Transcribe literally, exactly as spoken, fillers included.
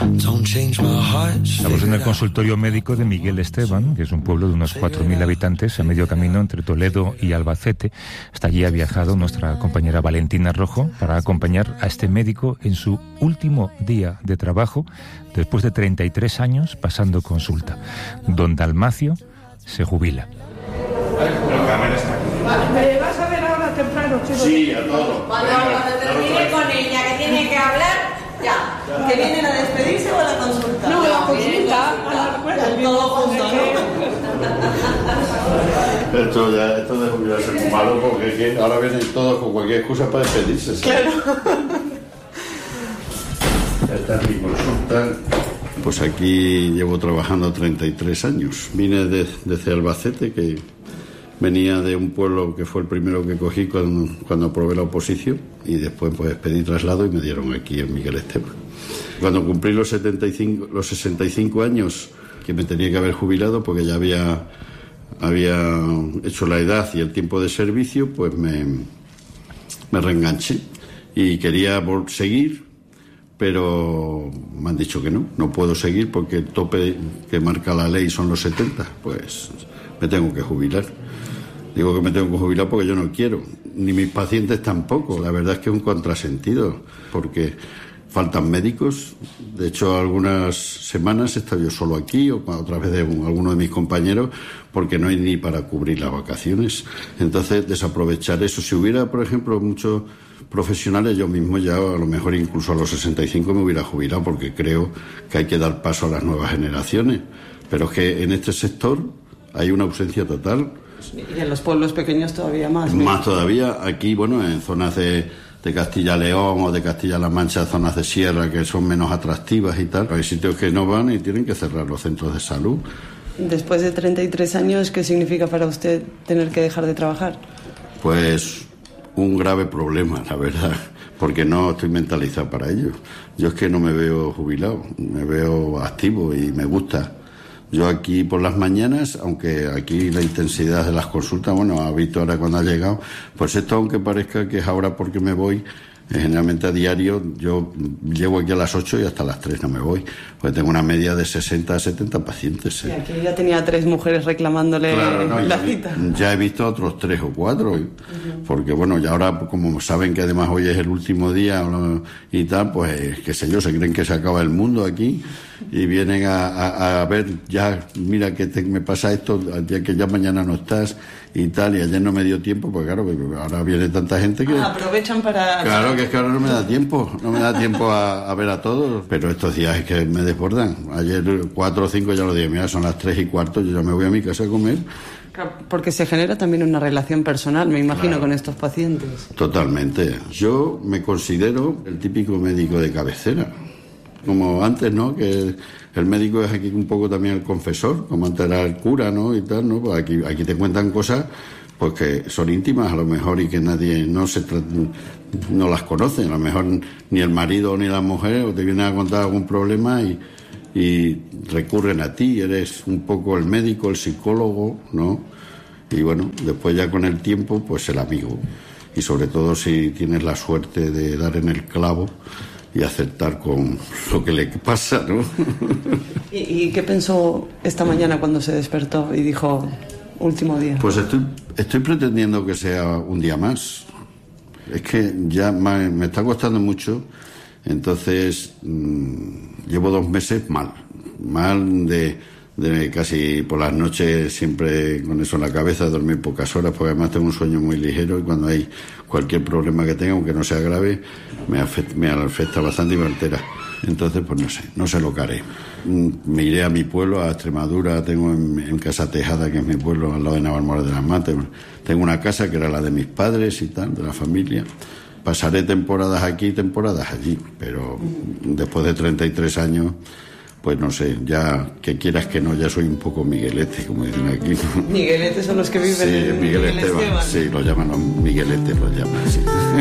Estamos en el consultorio médico de Miguel Esteban, que es un pueblo de unos cuatro mil habitantes a medio camino entre Toledo y Albacete. Hasta allí ha viajado nuestra compañera Valentina Rojo para acompañar a este médico en su último día de trabajo, después de treinta y tres años pasando consulta. Don Dalmacio se jubila. ¿Me vas a ver ahora temprano, chico? Sí, a todo. Cuando, cuando termine con ella, que tiene que hablar, ya. ¿Que vienen a despedirse o a la consulta? No, a la consulta. Ya, todo junto, ¿no? Esto ya, esto de jubilarse es muy malo porque ahora vienen todos con cualquier excusa para despedirse. ¿Sí? Claro. Esta es mi consulta. Pues aquí llevo trabajando treinta y tres años. Vine de, desde Albacete, que venía de un pueblo que fue el primero que cogí cuando, cuando aprobé la oposición, y después pues pedí traslado y me dieron aquí en Miguel Esteban. Cuando cumplí los, setenta y cinco, los sesenta y cinco años, que me tenía que haber jubilado porque ya había, había hecho la edad y el tiempo de servicio, pues me, me reenganché y quería seguir, pero me han dicho que no, no puedo seguir porque el tope que marca la ley son los setenta, pues me tengo que jubilar. Digo que me tengo que jubilar porque yo no quiero, ni mis pacientes tampoco. La verdad es que es un contrasentido, porque faltan médicos. De hecho, algunas semanas he estado yo solo aquí, o otra vez de un, alguno de mis compañeros, porque no hay ni para cubrir las vacaciones. Entonces, desaprovechar eso. Si hubiera, por ejemplo, muchos profesionales, yo mismo ya, a lo mejor incluso a los sesenta y cinco me hubiera jubilado, porque creo que hay que dar paso a las nuevas generaciones. Pero es que en este sector hay una ausencia total. Y en los pueblos pequeños todavía más. ¿no? Más todavía. Aquí, bueno, en zonas de, de Castilla-León o de Castilla-La Mancha, zonas de sierra que son menos atractivas y tal. Hay sitios que no van y tienen que cerrar los centros de salud. Después de treinta y tres años, ¿qué significa para usted tener que dejar de trabajar? Pues un grave problema, la verdad, porque no estoy mentalizado para ello. Yo es que no me veo jubilado, me veo activo y me gusta. Yo aquí por las mañanas, aunque aquí la intensidad de las consultas, bueno, ha visto ahora cuando ha llegado, pues esto, aunque parezca que es ahora porque me voy, generalmente a diario, yo llego aquí a las ocho y hasta las tres no me voy, pues tengo una media de sesenta a setenta pacientes. ¿eh? Y aquí ya tenía tres mujeres reclamándole claro, no, la ya cita. Vi, ya he visto otros tres o cuatro, uh-huh. porque bueno, y ahora como saben que además hoy es el último día y tal, pues qué sé yo, se creen que se acaba el mundo aquí y vienen a, a, a ver, ya mira que te, me pasa esto, ya que ya mañana no estás y tal, y ayer no me dio tiempo, pues claro, ahora viene tanta gente que... Ah, aprovechan para... Claro, que es que ahora no me da tiempo, no me da tiempo a, a ver a todos, pero estos días es que me desbordan. Ayer cuatro o cinco ya lo dije, mira, son las tres y cuarto, yo ya me voy a mi casa a comer. Porque se genera también una relación personal, me imagino, claro, con estos pacientes. Totalmente. Yo me considero el típico médico de cabecera. Como antes, ¿no? Que el médico es aquí un poco también el confesor, como antes era el cura, ¿no? Y tal, ¿no? Pues aquí, aquí te cuentan cosas pues que son íntimas a lo mejor y que nadie no se tra- no las conoce. A lo mejor ni el marido ni la mujer o te vienen a contar algún problema y, y recurren a ti. Eres un poco el médico, el psicólogo, ¿no? Y bueno, después ya con el tiempo, pues el amigo. Y sobre todo si tienes la suerte de dar en el clavo y aceptar con lo que le pasa, ¿no? ¿Y, ¿Y qué pensó esta mañana cuando se despertó y dijo, último día? Pues estoy, estoy pretendiendo que sea un día más. Es que ya me, me está costando mucho, entonces mmm, llevo dos meses mal, mal de, de casi por las noches siempre con eso en la cabeza, dormir pocas horas, porque además tengo un sueño muy ligero y cuando hay cualquier problema que tenga, aunque no sea grave, me afecta, me afecta bastante y me altera. Entonces, pues no sé, no sé lo que haré. Me iré a mi pueblo, a Extremadura, tengo en, en Casa Tejada, que es mi pueblo, al lado de Navalmoral de las Matas. Tengo una casa que era la de mis padres y tal, de la familia. Pasaré temporadas aquí y temporadas allí, pero después de treinta y tres años, pues no sé, ya que quieras que no, ya soy un poco Miguelete, como dicen aquí. Miguelete son los que viven sí, en Miguel Miguel Esteban. Esteban. Sí, lo llaman, los Migueletes los llaman, sí.